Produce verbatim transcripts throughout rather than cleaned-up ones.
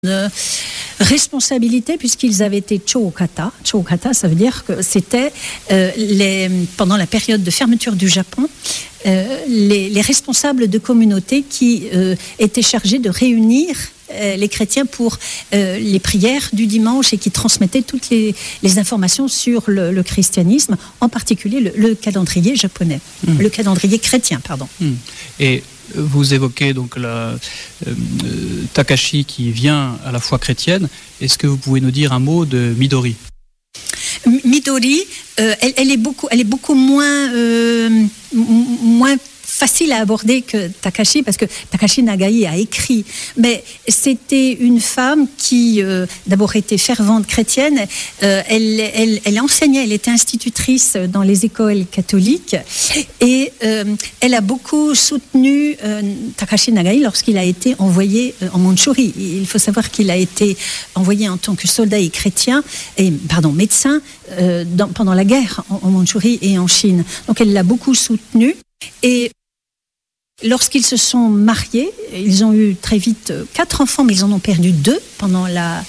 de responsabilité puisqu'ils avaient été Chōkata. Chōkata, ça veut dire que c'était euh, les, pendant la période de fermeture du Japon, euh, les, les responsables de communautés qui euh, étaient chargés de réunir euh, les chrétiens pour euh, les prières du dimanche et qui transmettaient toutes les, les informations sur le, le christianisme, en particulier le, le calendrier japonais, mmh. le calendrier chrétien, pardon. Mmh. Et vous évoquez donc la, euh, Takashi qui vient à la foi chrétienne. Est-ce que vous pouvez nous dire un mot de Midori ? Midori, euh, elle, elle, est beaucoup, elle est beaucoup moins, euh, m- moins facile à aborder que Takashi, parce que Takashi Nagai a écrit, mais c'était une femme qui euh, d'abord était fervente chrétienne, euh, elle, elle, elle enseignait, elle était institutrice dans les écoles catholiques, et euh, elle a beaucoup soutenu euh, Takashi Nagai lorsqu'il a été envoyé euh, en Mandchourie. Il faut savoir qu'il a été envoyé en tant que soldat et chrétien, et, pardon, médecin, euh, dans, pendant la guerre en, en Mandchourie et en Chine. Donc elle l'a beaucoup soutenu, et lorsqu'ils se sont mariés, ils ont eu très vite quatre enfants, mais ils en ont perdu deux pendant la,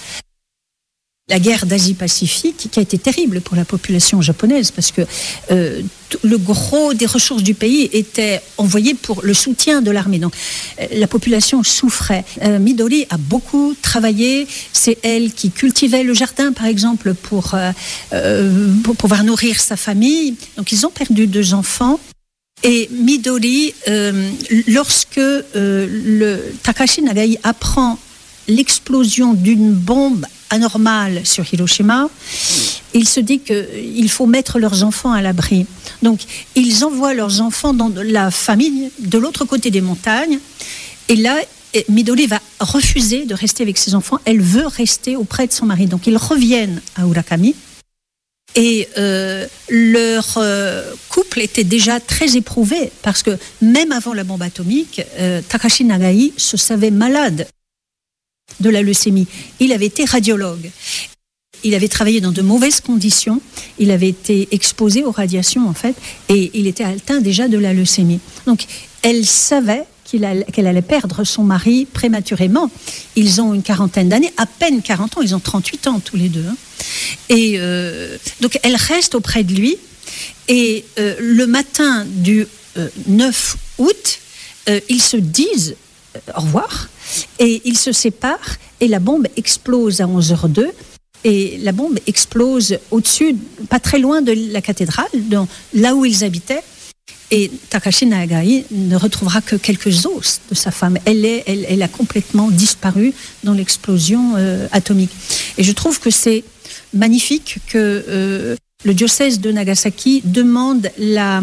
la guerre d'Asie-Pacifique, qui a été terrible pour la population japonaise, parce que euh, le gros des ressources du pays était envoyé pour le soutien de l'armée. Donc euh, la population souffrait. Euh, Midori a beaucoup travaillé. C'est elle qui cultivait le jardin, par exemple, pour, euh, euh, pour pouvoir nourrir sa famille. Donc ils ont perdu deux enfants. Et Midori, euh, lorsque euh, le Takashi Nagai apprend l'explosion d'une bombe anormale sur Hiroshima, il se dit qu'il faut mettre leurs enfants à l'abri. Donc, ils envoient leurs enfants dans la famille de l'autre côté des montagnes. Et là, Midori va refuser de rester avec ses enfants. Elle veut rester auprès de son mari. Donc, ils reviennent à Urakami. Et euh, leur euh, couple était déjà très éprouvé parce que même avant la bombe atomique, euh, Takashi Nagai se savait malade de la leucémie. Il avait été radiologue. Il avait travaillé dans de mauvaises conditions. Il avait été exposé aux radiations, en fait, et il était atteint déjà de la leucémie. Donc, elle savait qu'il allait, qu'elle allait perdre son mari prématurément. Ils ont une quarantaine d'années, à peine quarante ans, ils ont trente-huit ans tous les deux. Hein. Et euh, donc elle reste auprès de lui, et euh, le matin du euh, neuf août, euh, ils se disent euh, au revoir, et ils se séparent, et la bombe explose à onze heures deux, et la bombe explose au-dessus, pas très loin de la cathédrale, dans, là où ils habitaient. Et Takashi Nagai ne retrouvera que quelques os de sa femme. Elle, est, elle, elle a complètement disparu dans l'explosion euh, atomique. Et je trouve que c'est magnifique que euh, le diocèse de Nagasaki demande la,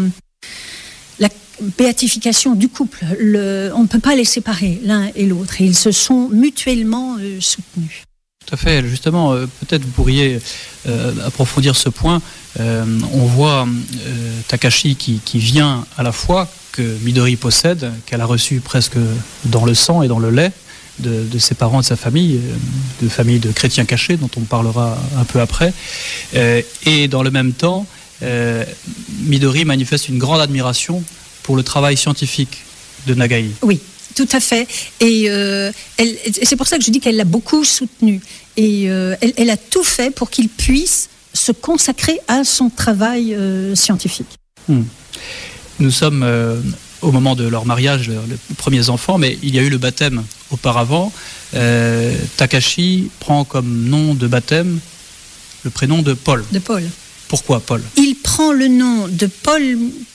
la béatification du couple. Le, on ne peut pas les séparer l'un et l'autre. Et ils se sont mutuellement euh, soutenus. Tout à fait. Justement, euh, peut-être vous pourriez euh, approfondir ce point. Euh, on voit euh, Takashi qui, qui vient à la foi que Midori possède, qu'elle a reçu presque dans le sang et dans le lait de, de ses parents, de sa famille, de famille de chrétiens cachés, dont on parlera un peu après. Euh, et dans le même temps, euh, Midori manifeste une grande admiration pour le travail scientifique de Nagai. Oui. Tout à fait. Et euh, elle, c'est pour ça que je dis qu'elle l'a beaucoup soutenu. Et euh, elle, elle a tout fait pour qu'il puisse se consacrer à son travail euh, scientifique. Hmm. Nous sommes euh, au moment de leur mariage, les premiers enfants, mais il y a eu le baptême auparavant. Euh, Takashi prend comme nom de baptême le prénom de Paul. De Paul. Pourquoi Paul ? Il prend le nom de Paul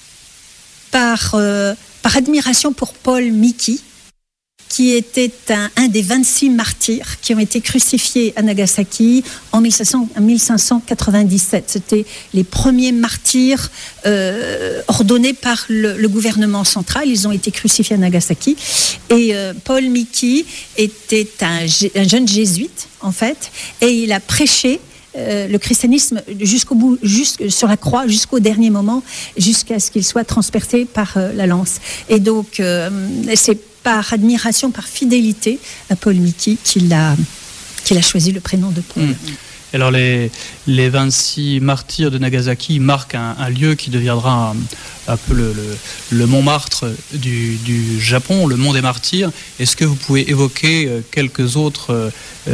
par... Euh, par admiration pour Paul Miki, qui était un, un des vingt-six martyrs qui ont été crucifiés à Nagasaki en mille cinq cent quatre-vingt-dix-sept. C'était les premiers martyrs euh, ordonnés par le, le gouvernement central. Ils ont été crucifiés à Nagasaki. Et euh, Paul Miki était un, un jeune jésuite, en fait, et il a prêché Euh, le christianisme jusqu'au bout, jusqu', sur la croix, jusqu'au dernier moment, jusqu'à ce qu'il soit transpercé par euh, la lance. Et donc, euh, c'est par admiration, par fidélité à Paul Miki qu'il a, qu'il a choisi le prénom de Paul. Mmh. Alors les, les vingt-six martyrs de Nagasaki marquent un, un lieu qui deviendra un, un peu le, le, le Montmartre du, du Japon, le mont des martyrs. Est-ce que vous pouvez évoquer quelques autres